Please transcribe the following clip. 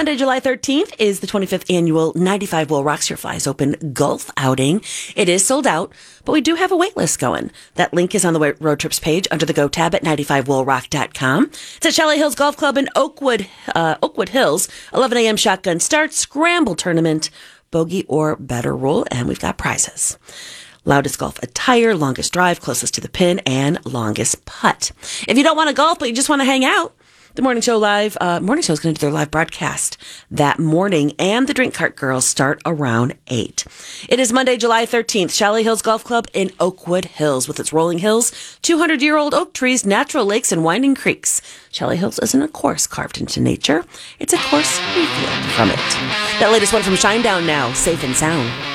Monday, July 13th is the 25th annual 95 Will Rocks Your Flies Open golf outing. It is sold out, but we do have a wait list going. That link is on the Road Trips page under the Go tab at 95willrock.com. It's at Chalet Hills Golf Club in Oakwood Hills. 11 a.m. shotgun start, scramble tournament, bogey or better rule, and we've got prizes. Loudest golf attire, longest drive, closest to the pin, and longest putt. If you don't want to golf, but you just want to hang out, the Morning Show is going to do their live broadcast that morning, and the Drink Cart Girls start around 8. It is Monday, July 13th, Chalet Hills Golf Club in Oakwood Hills with its rolling hills, 200-year-old oak trees, natural lakes, and winding creeks. Chalet Hills isn't a course carved into nature. It's a course we feel from it. That latest one from Shinedown now, Safe and Sound.